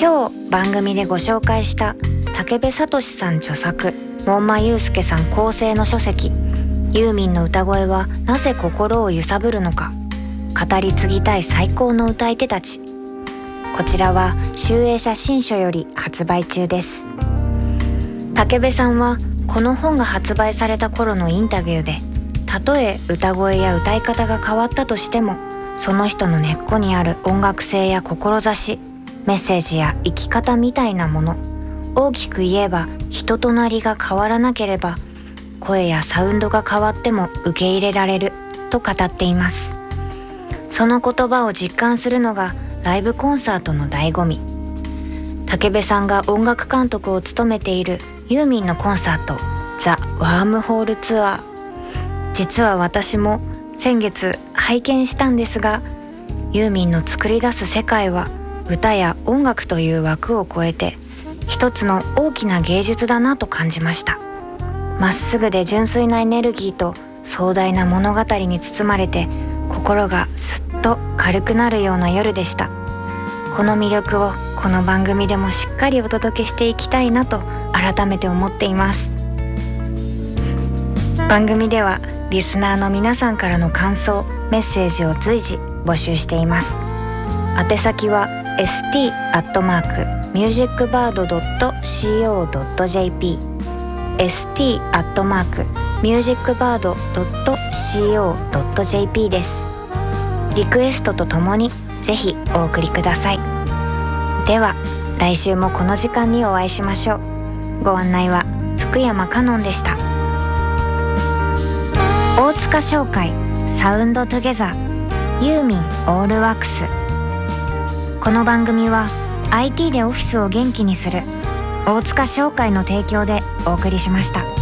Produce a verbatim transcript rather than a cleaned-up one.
今日番組でご紹介した武部聡さん著作、門馬祐介さん構成の書籍、ユーミンの歌声はなぜ心を揺さぶるのか、語り継ぎたい最高の歌い手たち。こちらは集英社新書より発売中です。武部さんはこの本が発売された頃のインタビューで、たとえ歌声や歌い方が変わったとしても、その人の根っこにある音楽性や志、メッセージや生き方みたいなもの、大きく言えば人となりが変わらなければ、声やサウンドが変わっても受け入れられると語っています。その言葉を実感するのがライブコンサートの醍醐味。武部さんが音楽監督を務めているユーミンのコンサート、ザ・ワームホールツアー。実は私も先月拝見したんですが、ユーミンの作り出す世界は歌や音楽という枠を超えて一つの大きな芸術だなと感じました。まっすぐで純粋なエネルギーと壮大な物語に包まれて、心がすっと軽くなるような夜でした。この魅力をこの番組でもしっかりお届けしていきたいなと改めて思っています。番組ではリスナーの皆さんからの感想、メッセージを随時募集しています。宛先は エスティー アットマーク ミュージックバード ドット シーオー ドット ジェーピー エスティー アットマーク ミュージックバード ドット シーオー ドット ジェーピー です。リクエストとともにぜひお送りください。では来週もこの時間にお会いしましょう。ご案内は福山香音でした。大塚商会サウンドトゥゲザーユーミンオールワークス。この番組は アイティー でオフィスを元気にする大塚商会の提供でお送りしました。